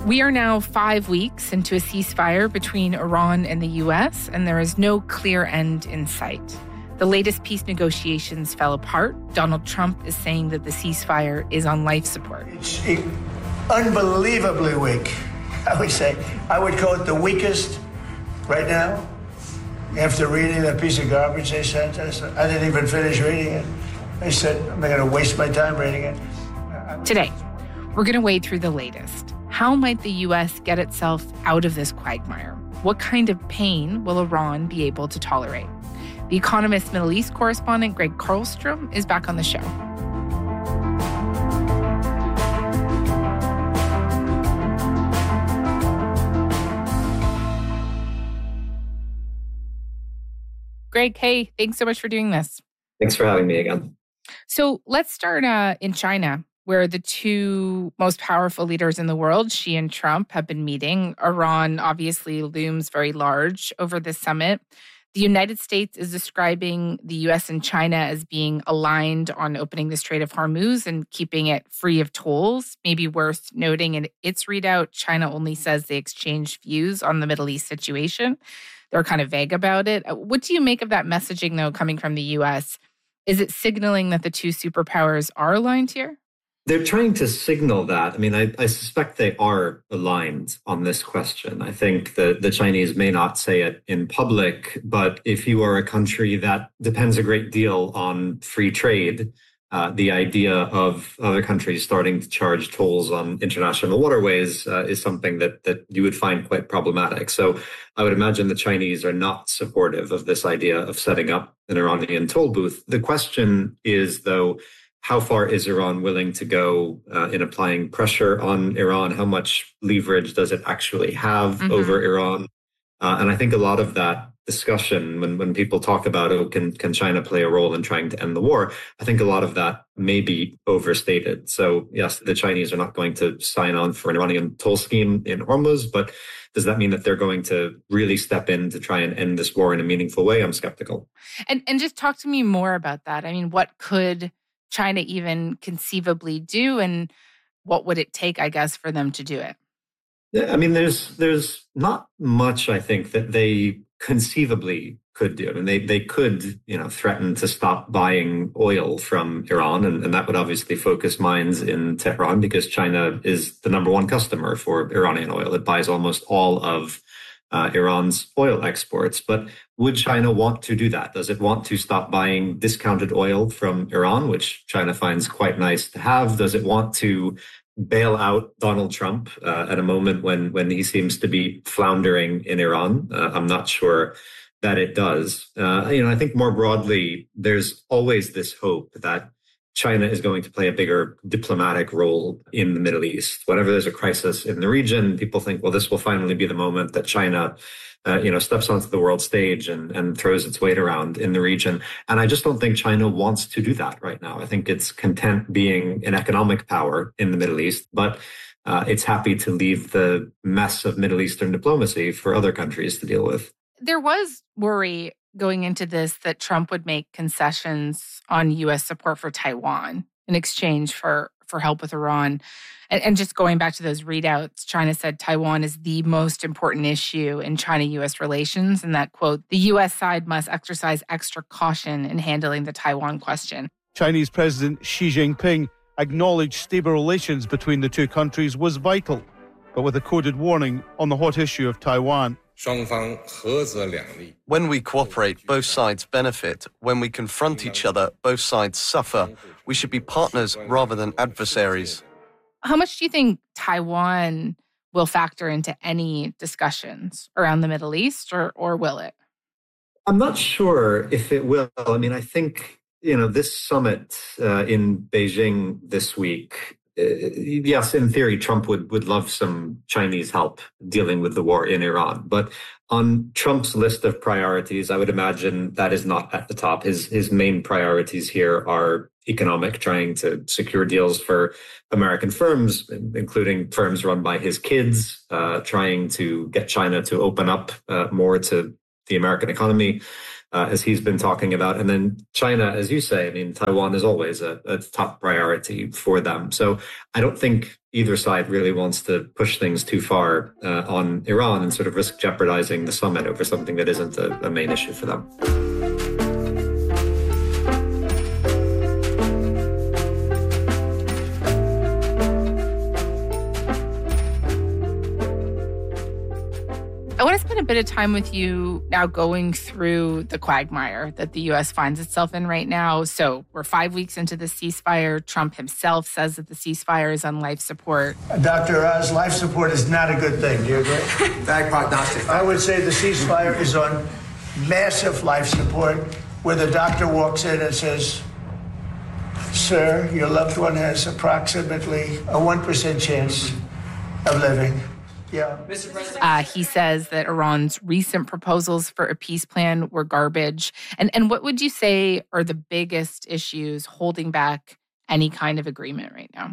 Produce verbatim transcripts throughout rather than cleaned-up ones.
We are now five weeks into a ceasefire between Iran and the U S, and there is no clear end in sight. The latest peace negotiations fell apart. Donald Trump is saying that the ceasefire is on life support. It's unbelievably weak, I would say. I would call it the weakest right now. After reading that piece of garbage they sent us, I didn't even finish reading it. I said, I'm not going to waste my time reading it. Today, we're going to wade through the latest. How might the U S get itself out of this quagmire? What kind of pain will Iran be able to tolerate? The Economist Middle East correspondent Greg Karlstrom is back on the show. Greg, hey, thanks so much for doing this. Thanks for having me again. So let's start uh, in China, where the two most powerful leaders in the world, Xi and Trump, have been meeting. Iran obviously looms very large over this summit. The United States is describing the U S and China as being aligned on opening the Strait of Hormuz and keeping it free of tolls. Maybe worth noting in its readout, China only says they exchanged views on the Middle East situation. They're kind of vague about it. What do you make of that messaging, though, coming from the U S? Is it signaling that the two superpowers are aligned here? They're trying to signal that. I mean, I, I suspect they are aligned on this question. I think that the Chinese may not say it in public, but if you are a country that depends a great deal on free trade, uh, the idea of other countries starting to charge tolls on international waterways uh, is something that that you would find quite problematic. So I would imagine the Chinese are not supportive of this idea of setting up an Iranian toll booth. The question is, though, how far is Iran willing to go uh, in applying pressure on Iran? How much leverage does it actually have mm-hmm. over Iran? Uh, and I think a lot of that discussion, when, when people talk about, oh, can, can China play a role in trying to end the war? I think a lot of that may be overstated. So yes, the Chinese are not going to sign on for an Iranian toll scheme in Hormuz, but does that mean that they're going to really step in to try and end this war in a meaningful way? I'm skeptical. And and just talk to me more about that. I mean, what could China even conceivably do, and what would it take, I guess, for them to do it? Yeah, I mean, there's there's not much, I think, that they conceivably could do. I mean, they, they could, you know, threaten to stop buying oil from Iran, and, and that would obviously focus minds in Tehran because China is the number one customer for Iranian oil. It buys almost all of Uh, Iran's oil exports. But would China want to do that? Does it want to stop buying discounted oil from Iran, which China finds quite nice to have? Does it want to bail out Donald Trump uh, at a moment when, when he seems to be floundering in Iran? Uh, I'm not sure that it does. Uh, you know, I think more broadly, there's always this hope that China is going to play a bigger diplomatic role in the Middle East. Whenever there's a crisis in the region, people think, well, this will finally be the moment that China, uh, you know, steps onto the world stage and, and throws its weight around in the region. And I just don't think China wants to do that right now. I think it's content being an economic power in the Middle East, but uh, it's happy to leave the mess of Middle Eastern diplomacy for other countries to deal with. There was worry going into this that Trump would make concessions on U S support for Taiwan in exchange for, for help with Iran. And, and just going back to those readouts, China said Taiwan is the most important issue in China-U S relations, and that, quote, the U S side must exercise extra caution in handling the Taiwan question. Chinese President Xi Jinping acknowledged stable relations between the two countries was vital, but with a coded warning on the hot issue of Taiwan. When we cooperate, both sides benefit. When we confront each other, both sides suffer. We should be partners rather than adversaries. How much do you think Taiwan will factor into any discussions around the Middle East, or, or will it? I'm not sure if it will. I mean, I think, you know, this summit uh, in Beijing this week, Uh, yes, in theory, Trump would, would love some Chinese help dealing with the war in Iran. But on Trump's list of priorities, I would imagine that is not at the top. His, his main priorities here are economic, trying to secure deals for American firms, including firms run by his kids, uh, trying to get China to open up uh, more to the American economy. uh, as he's been talking about. And then China, as you say, I mean, Taiwan is always a, a top priority for them. So I don't think either side really wants to push things too far uh, on Iran and sort of risk jeopardizing the summit over something that isn't a, a main issue for them. I want to spend a bit of time with you now going through the quagmire that the U S finds itself in right now. So we're five weeks into the ceasefire. Trump himself says that the ceasefire is on life support. Doctor Oz, life support is not a good thing. Do you agree? Bad prognostic. I would say the ceasefire is on massive life support, where the doctor walks in and says, sir, your loved one has approximately a one percent chance of living. Yeah. Uh, he says that Iran's recent proposals for a peace plan were garbage. And and what would you say are the biggest issues holding back any kind of agreement right now?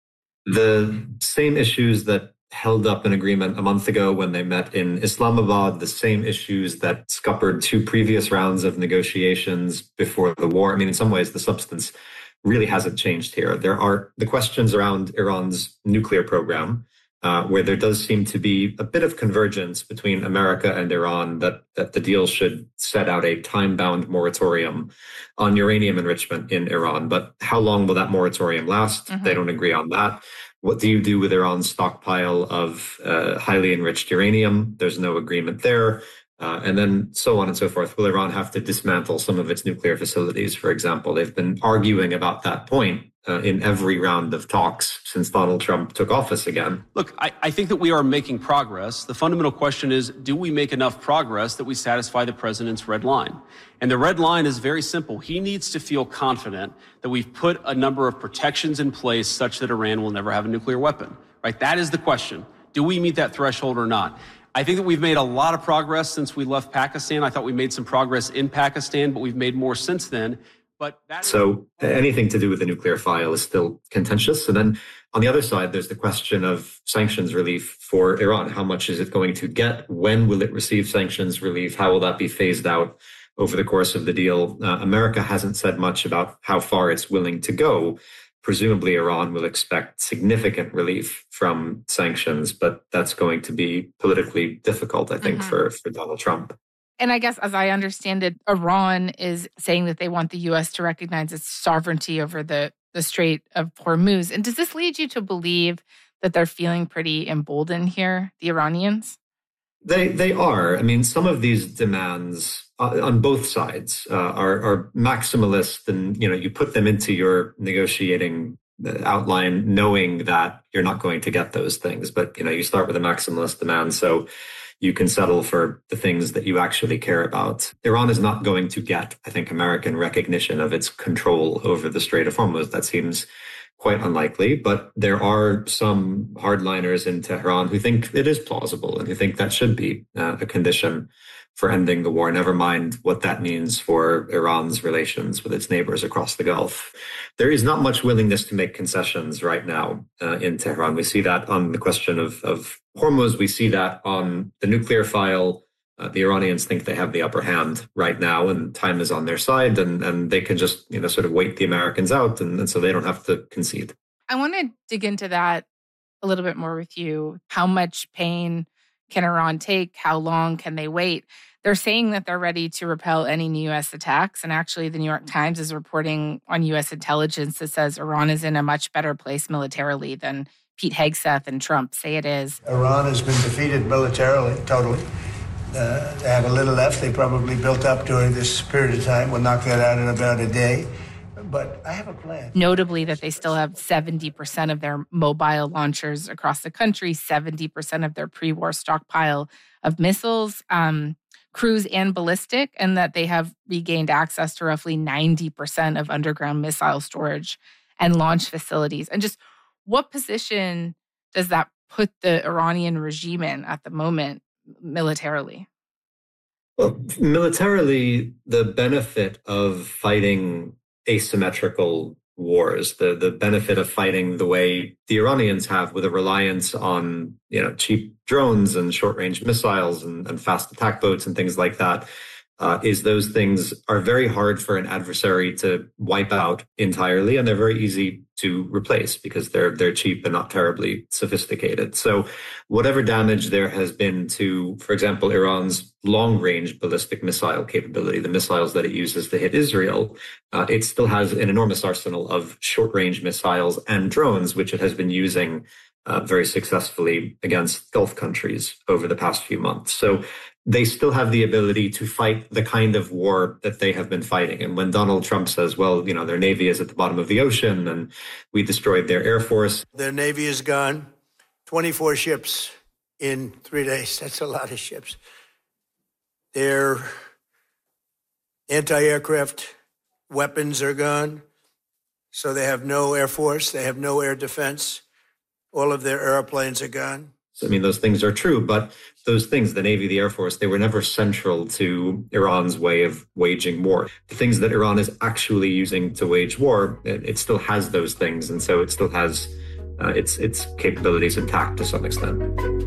The same issues that held up an agreement a month ago when they met in Islamabad, the same issues that scuppered two previous rounds of negotiations before the war. I mean, in some ways, the substance really hasn't changed here. There are the questions around Iran's nuclear program, Uh, where there does seem to be a bit of convergence between America and Iran that, that the deal should set out a time-bound moratorium on uranium enrichment in Iran. But how long will that moratorium last? Mm-hmm. They don't agree on that. What do you do with Iran's stockpile of uh, highly enriched uranium? There's no agreement there. Uh, and then so on and so forth. Will Iran have to dismantle some of its nuclear facilities, for example? They've been arguing about that point uh, in every round of talks since Donald Trump took office again. Look, I, I think that we are making progress. The fundamental question is, do we make enough progress that we satisfy the president's red line? And the red line is very simple. He needs to feel confident that we've put a number of protections in place such that Iran will never have a nuclear weapon, right? That is the question. Do we meet that threshold or not? I think that we've made a lot of progress since we left Pakistan. I thought we made some progress in Pakistan, but we've made more since then. But that so anything to do with the nuclear file is still contentious. And then on the other side, there's the question of sanctions relief for Iran. How much is it going to get? When will it receive sanctions relief? How will that be phased out over the course of the deal? Uh, America hasn't said much about how far it's willing to go. Presumably, Iran will expect significant relief from sanctions, but that's going to be politically difficult, I think, mm-hmm. for, for Donald Trump. And I guess, as I understand it, Iran is saying that they want the U S to recognize its sovereignty over the, the Strait of Hormuz. And does this lead you to believe that they're feeling pretty emboldened here, the Iranians? They they are. I mean, some of these demands uh, on both sides uh, are, are maximalist, and you know, you put them into your negotiating outline, knowing that you're not going to get those things. But you know, you start with a maximalist demand, so you can settle for the things that you actually care about. Iran is not going to get, I think, American recognition of its control over the Strait of Hormuz. That seems quite unlikely, but there are some hardliners in Tehran who think it is plausible and who think that should be uh, a condition for ending the war, never mind what that means for Iran's relations with its neighbors across the Gulf. There is not much willingness to make concessions right now uh, in Tehran. We see that on the question of, of Hormuz. We see that on the nuclear file. Uh, the Iranians think they have the upper hand right now, and time is on their side, and, and they can just, you know, sort of wait the Americans out, and, and so they don't have to concede. I want to dig into that a little bit more with you. How much pain can Iran take? How long can they wait? They're saying that they're ready to repel any U S attacks, and actually the New York Times is reporting on U S intelligence that says Iran is in a much better place militarily than Pete Hegseth and Trump say it is. Iran has been defeated militarily, totally. Uh, they have a little left. They probably built up during this period of time. We'll knock that out in about a day. But I have a plan. Notably that they still have seventy percent of their mobile launchers across the country, seventy percent of their pre-war stockpile of missiles, um, cruise and ballistic, and that they have regained access to roughly ninety percent of underground missile storage and launch facilities. And just what position does that put the Iranian regime in at the moment? Militarily? Well, militarily, the benefit of fighting asymmetrical wars, the, the benefit of fighting the way the Iranians have, with a reliance on, you know, cheap drones and short-range missiles and, and fast attack boats and things like that, uh, is those things are very hard for an adversary to wipe out entirely, and they're very easy to replace because they're they're cheap and not terribly sophisticated. So whatever damage there has been to, for example, Iran's long-range ballistic missile capability, the missiles that it uses to hit Israel, uh, it still has an enormous arsenal of short-range missiles and drones, which it has been using uh, very successfully against Gulf countries over the past few months. So they still have the ability to fight the kind of war that they have been fighting. And when Donald Trump says, well, you know, their Navy is at the bottom of the ocean and we destroyed their Air Force. Their Navy is gone. twenty-four ships in three days. That's a lot of ships. Their anti-aircraft weapons are gone. So they have no Air Force. They have no air defense. All of their airplanes are gone. I mean, those things are true, but those things, the Navy, the Air Force, they were never central to Iran's way of waging war. The things that Iran is actually using to wage war, it, it still has those things. And so it still has uh, its, its capabilities intact to some extent.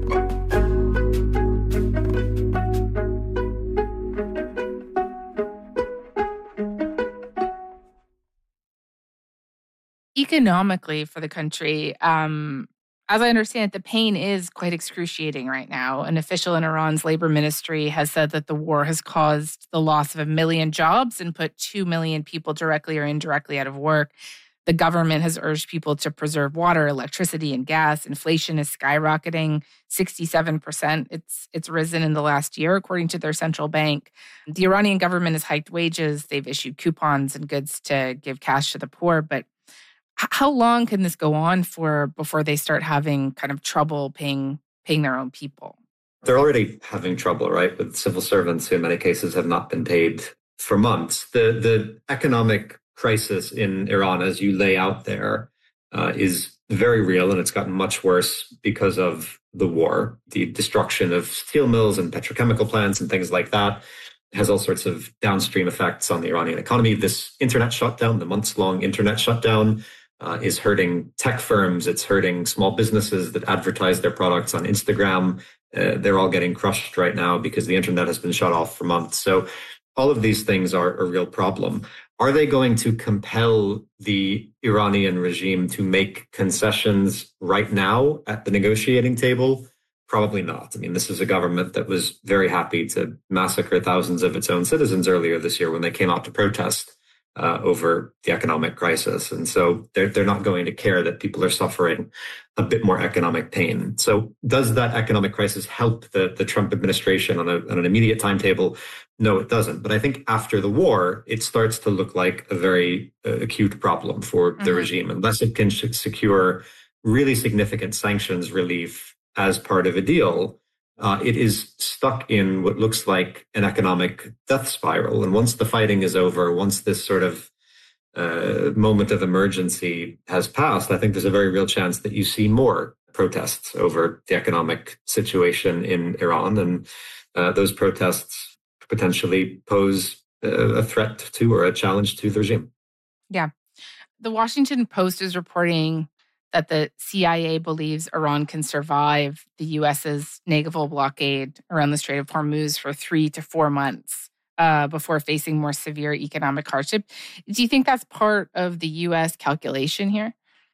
Economically for the country, um, as I understand it, the pain is quite excruciating right now. An official in Iran's labor ministry has said that the war has caused the loss of a million jobs and put two million people directly or indirectly out of work. The government has urged people to preserve water, electricity, and gas. Inflation is skyrocketing, sixty-seven percent. It's it's risen in the last year, according to their central bank. The Iranian government has hiked wages. They've issued coupons and goods to give cash to the poor, but how long can this go on for before they start having kind of trouble paying paying their own people? They're already having trouble, right, with civil servants who in many cases have not been paid for months. The the economic crisis in Iran, as you lay out there, uh, is very real, and it's gotten much worse because of the war. The destruction of steel mills and petrochemical plants and things like that has all sorts of downstream effects on the Iranian economy. This internet shutdown, the months-long internet shutdown, Uh, is hurting tech firms. It's hurting small businesses that advertise their products on Instagram. Uh, they're all getting crushed right now because the internet has been shut off for months. So all of these things are a real problem. Are they going to compel the Iranian regime to make concessions right now at the negotiating table? Probably not. I mean, this is a government that was very happy to massacre thousands of its own citizens earlier this year when they came out to protest Uh, over the economic crisis. And so they're, they're not going to care that people are suffering a bit more economic pain. So does that economic crisis help the, the Trump administration on, a, on an immediate timetable? No, it doesn't. But I think after the war, it starts to look like a very uh, acute problem for mm-hmm. the regime. Unless it can secure really significant sanctions relief as part of a deal, Uh, it is stuck in what looks like an economic death spiral. And once the fighting is over, once this sort of uh, moment of emergency has passed, I think there's a very real chance that you see more protests over the economic situation in Iran. And uh, those protests potentially pose a, a threat to or a challenge to the regime. Yeah. The Washington Post is reporting that the C I A believes Iran can survive the U S's naval blockade around the Strait of Hormuz for three to four months uh, before facing more severe economic hardship. Do you think that's part of the U S calculation here?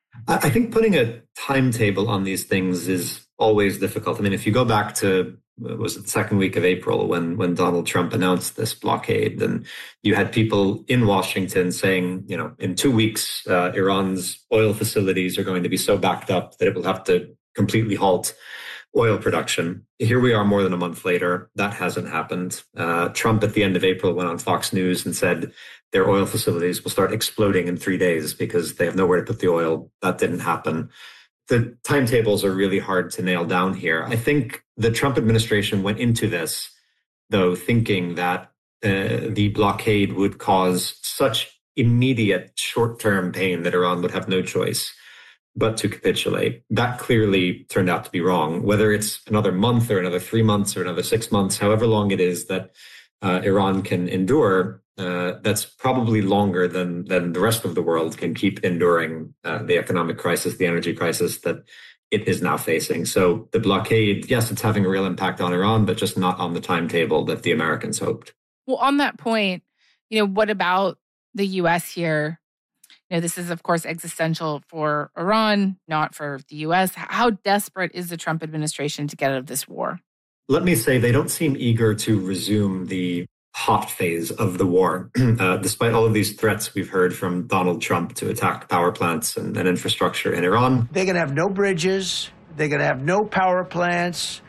I think putting a timetable on these things is always difficult. I mean, if you go back to, was it the second week of April when, when Donald Trump announced this blockade, and you had people in Washington saying, you know, in two weeks, uh, Iran's oil facilities are going to be so backed up that it will have to completely halt oil production. Here we are more than a month later. That hasn't happened. Uh, Trump at the end of April went on Fox News and said their oil facilities will start exploding in three days because they have nowhere to put the oil. That didn't happen. The timetables are really hard to nail down here. I think the Trump administration went into this, though, thinking that uh, the blockade would cause such immediate short-term pain that Iran would have no choice but to capitulate. That clearly turned out to be wrong. Whether it's another month or another three months or another six months, however long it is that uh, Iran can endure, uh, that's probably longer than, than the rest of the world can keep enduring uh, the economic crisis, the energy crisis that it is now facing. So the blockade, yes, it's having a real impact on Iran, but just not on the timetable that the Americans hoped. Well, on that point, you know, what about the U S here? You know, this is, of course, existential for Iran, not for the U S. How desperate is the Trump administration to get out of this war? Let me say they don't seem eager to resume the hot phase of the war. Uh, despite all of these threats we've heard from Donald Trump to attack power plants and, and infrastructure in Iran. They're going to have no bridges. They're going to have no power plants.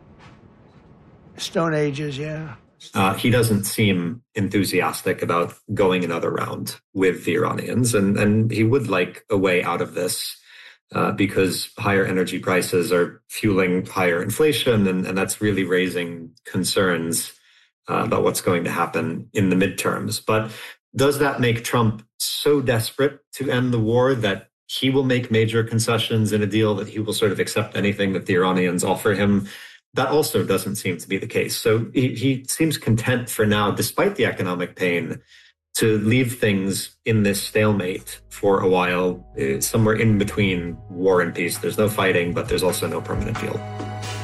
Stone Ages, yeah. Uh, he doesn't seem enthusiastic about going another round with the Iranians, and, and he would like a way out of this uh, because higher energy prices are fueling higher inflation, and, and that's really raising concerns uh, about what's going to happen in the midterms. But does that make Trump so desperate to end the war that he will make major concessions in a deal, that he will sort of accept anything that the Iranians offer him? That also doesn't seem to be the case. So he, he seems content for now, despite the economic pain, to leave things in this stalemate for a while, uh, somewhere in between war and peace. There's no fighting, but there's also no permanent deal.